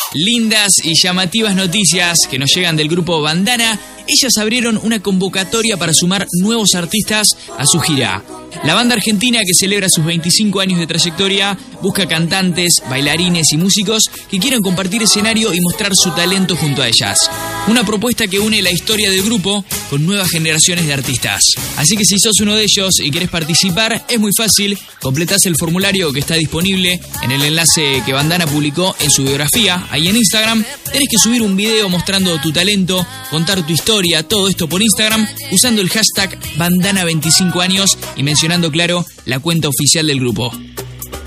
Lindas y llamativas noticias que nos llegan del grupo Bandana. Ellas abrieron una convocatoria para sumar nuevos artistas a su gira. La banda argentina, que celebra sus 25 años de trayectoria, busca cantantes, bailarines y músicos que quieran compartir escenario y mostrar su talento junto a ellas. Una propuesta que une la historia del grupo con nuevas generaciones de artistas. Así que si sos uno de ellos y querés participar, es muy fácil. Completás el formulario que está disponible en el enlace que Bandana publicó en su biografía, ahí en Instagram. Tenés que subir un video mostrando tu talento, contar tu historia, todo esto por Instagram, usando el hashtag Bandana25 años y mencionando, claro, la cuenta oficial del grupo.